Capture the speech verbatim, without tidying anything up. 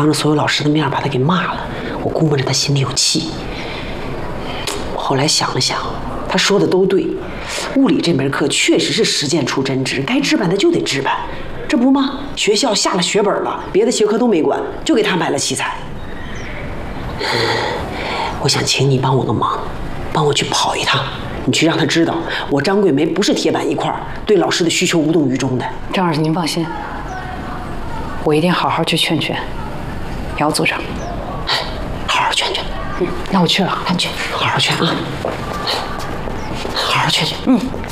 当着所有老师的面把他给骂了，我估摸着他心里有气。后来想了想，他说的都对，物理这门课确实是实践出真知，该置办的就得置办，这不吗？学校下了血本了，别的学科都没管，就给他买了器材。我想请你帮我个忙，帮我去跑一趟。 你去让他知道，我张桂梅不是铁板一块，对老师的需求无动于衷的。 张老师，您放心，我一定好好去劝劝姚组长。 好好劝劝。 嗯，那我去了，赶紧好好劝啊，好好劝劝。 嗯。